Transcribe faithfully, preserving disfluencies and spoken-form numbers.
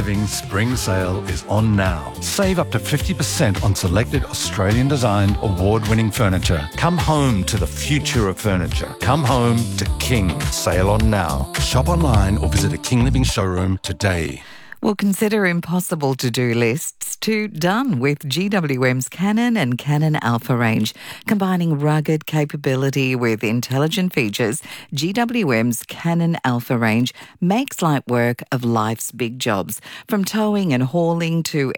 Living spring sale is on now. Save up to fifty percent on selected Australian designed award-winning furniture. Come home to the future of furniture. Come home to King. Sale on now. Shop online or visit a King Living showroom today. Well, consider impossible to-do lists to done with G W M's Canon and Canon Alpha range. Combining rugged capability with intelligent features, G W M's Canon Alpha range makes light work of life's big jobs. From towing and hauling to